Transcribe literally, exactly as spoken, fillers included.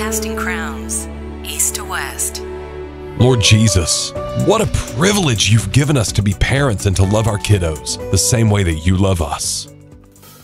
Casting Crowns, East to West. Lord Jesus, what a privilege you've given us to be parents and to love our kiddos the same way that you love us.